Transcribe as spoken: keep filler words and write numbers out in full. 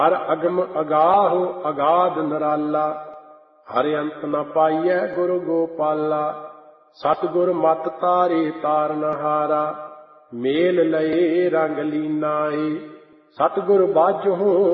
ਹਰ ਅਗਮ ਅਗਾਹੁ ਅਗਾਧ ਨਿਰਾਲਾ, ਹਰ ਅੰਤ ਨ ਪਾਈਐ ਗੁਰ ਗੋਪਾਲਾ। ਸਤਿਗੁਰ ਮਤ ਤਾਰੇ ਤਾਰਨਹਾਰਾ, ਮੇਲ ਲਏ ਰੰਗ ਲੀਨਾਏ। ਸਤਿਗੁਰ ਬਾਝਹੁ